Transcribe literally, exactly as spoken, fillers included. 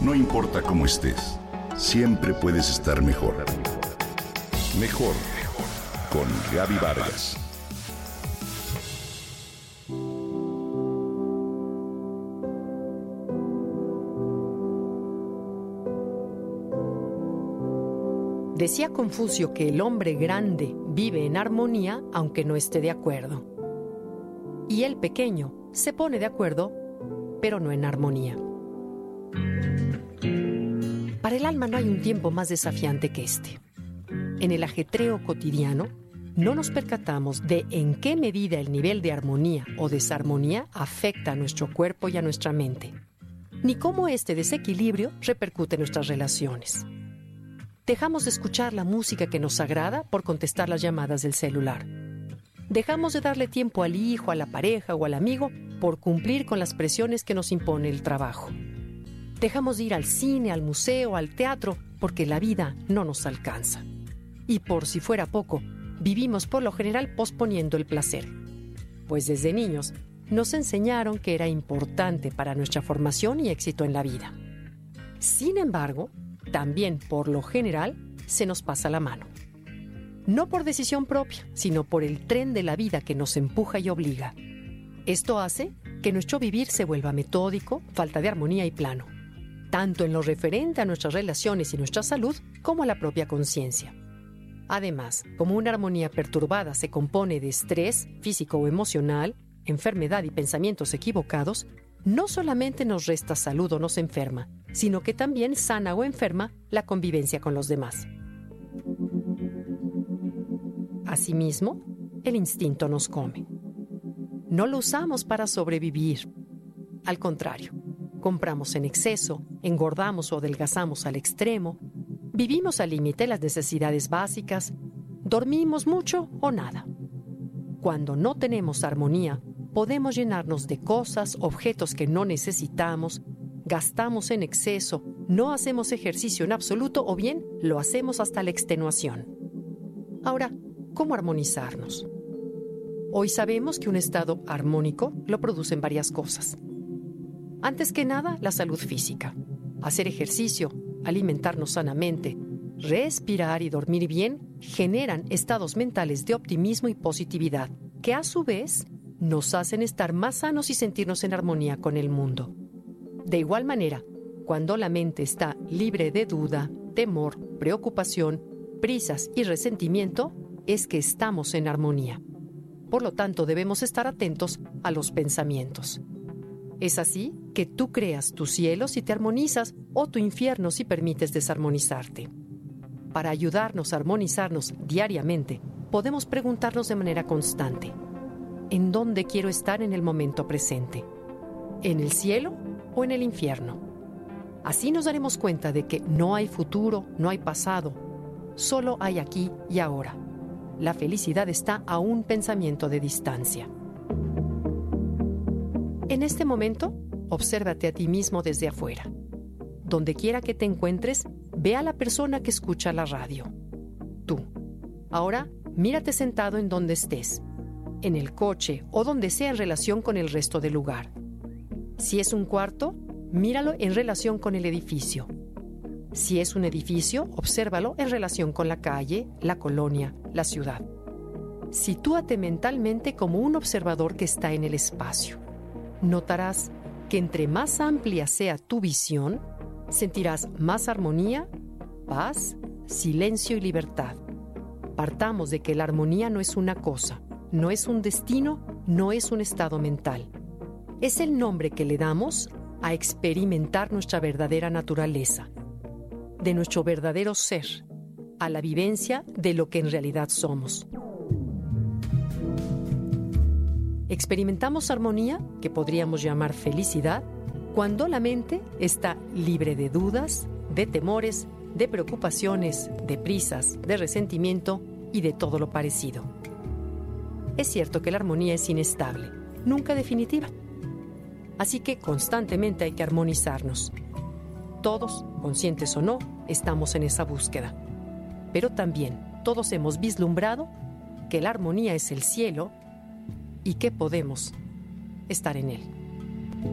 No importa cómo estés, siempre puedes estar mejor. Mejor, mejor. Con Gaby Vargas. Decía Confucio que el hombre grande vive en armonía aunque no esté de acuerdo. Y el pequeño se pone de acuerdo, pero no en armonía. Para el alma no hay un tiempo más desafiante que este. En el ajetreo cotidiano, no nos percatamos de en qué medida el nivel de armonía o desarmonía afecta a nuestro cuerpo y a nuestra mente, ni cómo este desequilibrio repercute en nuestras relaciones. Dejamos de escuchar la música que nos agrada por contestar las llamadas del celular. Dejamos de darle tiempo al hijo, a la pareja o al amigo por cumplir con las presiones que nos impone el trabajo. Dejamos de ir al cine, al museo, al teatro, porque la vida no nos alcanza. Y por si fuera poco, vivimos por lo general posponiendo el placer. Pues desde niños nos enseñaron que era importante para nuestra formación y éxito en la vida. Sin embargo, también por lo general se nos pasa la mano. No por decisión propia, sino por el tren de la vida que nos empuja y obliga. Esto hace que nuestro vivir se vuelva metódico, falta de armonía y plano, tanto en lo referente a nuestras relaciones y nuestra salud, como a la propia conciencia. Además, como una armonía perturbada se compone de estrés físico o emocional, enfermedad y pensamientos equivocados, no solamente nos resta salud o nos enferma, sino que también sana o enferma la convivencia con los demás. Asimismo, el instinto nos come. No lo usamos para sobrevivir. Al contrario, compramos en exceso, engordamos o adelgazamos al extremo, vivimos al límite las necesidades básicas, dormimos mucho o nada. Cuando no tenemos armonía, podemos llenarnos de cosas, objetos que no necesitamos, gastamos en exceso, no hacemos ejercicio en absoluto o bien lo hacemos hasta la extenuación. Ahora, ¿cómo armonizarnos? Hoy sabemos que un estado armónico lo producen varias cosas. Antes que nada, la salud física. Hacer ejercicio, alimentarnos sanamente, respirar y dormir bien generan estados mentales de optimismo y positividad, que a su vez nos hacen estar más sanos y sentirnos en armonía con el mundo. De igual manera, cuando la mente está libre de duda, temor, preocupación, prisas y resentimiento, es que estamos en armonía. Por lo tanto, debemos estar atentos a los pensamientos. Es así que tú creas tu cielo si te armonizas o tu infierno si permites desarmonizarte. Para ayudarnos a armonizarnos diariamente, podemos preguntarnos de manera constante: ¿en dónde quiero estar en el momento presente? ¿En el cielo o en el infierno? Así nos daremos cuenta de que no hay futuro, no hay pasado, solo hay aquí y ahora. La felicidad está a un pensamiento de distancia. En este momento, obsérvate a ti mismo desde afuera. Donde quiera que te encuentres, ve a la persona que escucha la radio. Tú. Ahora, mírate sentado en donde estés, en el coche o donde sea en relación con el resto del lugar. Si es un cuarto, míralo en relación con el edificio. Si es un edificio, obsérvalo en relación con la calle, la colonia, la ciudad. Sitúate mentalmente como un observador que está en el espacio. Notarás que entre más amplia sea tu visión, sentirás más armonía, paz, silencio y libertad. Partamos de que la armonía no es una cosa, no es un destino, no es un estado mental. Es el nombre que le damos a experimentar nuestra verdadera naturaleza, de nuestro verdadero ser, a la vivencia de lo que en realidad somos. Experimentamos armonía, que podríamos llamar felicidad, cuando la mente está libre de dudas, de temores, de preocupaciones, de prisas, de resentimiento y de todo lo parecido. Es cierto que la armonía es inestable, nunca definitiva. Así que constantemente hay que armonizarnos. Todos, conscientes o no, estamos en esa búsqueda. Pero también todos hemos vislumbrado que la armonía es el cielo y que podemos estar en él.